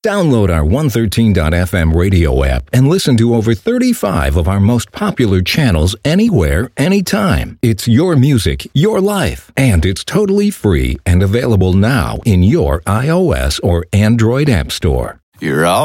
Download our 113.fm radio app and listen to over 35 of our most popular channels anywhere, anytime. It's your music, your life, and it's totally free and available now in your iOS or Android app store. You're all